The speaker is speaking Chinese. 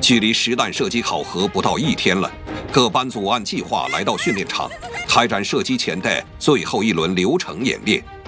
距离实弹射击考核不到1天了，各班组按计划来到训练场，开展射击前的最后一轮流程演练。